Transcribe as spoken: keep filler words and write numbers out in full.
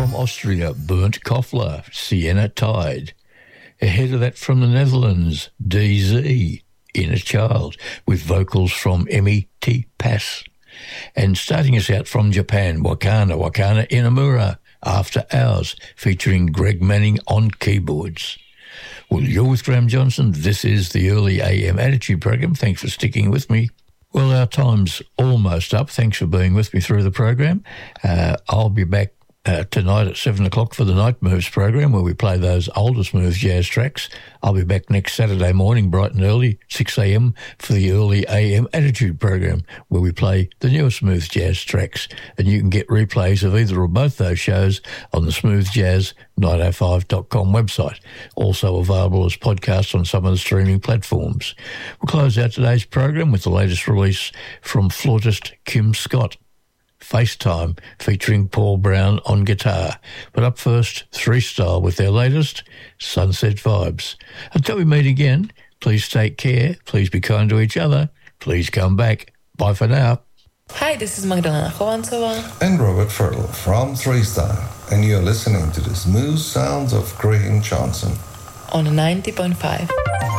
From Austria, Bernd Koffler, Sienna Tide. Ahead of that from the Netherlands, D Z, Inner Child, with vocals from Emi T. Pass. And starting us out from Japan, Wakana, Wakana Inamura, After Hours, featuring Greg Manning on keyboards. Well, you're with Graham Johnson. This is the Early A M Attitude Program. Thanks for sticking with me. Well, our time's almost up. Thanks for being with me through the program. Uh, I'll be back Uh, tonight at seven o'clock for the Night Moves program, where we play those older smooth jazz tracks. I'll be back next Saturday morning, bright and early, six a.m, for the Early A M Attitude program, where we play the newer smooth jazz tracks. And you can get replays of either or both those shows on the smooth jazz nine oh five dot com website. Also available as podcasts on some of the streaming platforms. We'll close out today's program with the latest release from flautist Kim Scott, FaceTime, featuring Paul Brown on guitar. But up first, Three Style with their latest, Sunset Vibes. Until we meet again, please take care, please be kind to each other, please come back. Bye for now. Hi, this is Magdalena Chovancova and Robert Fertile from Three Style, and you're listening to the smooth sounds of Graham Johnson on ninety point five.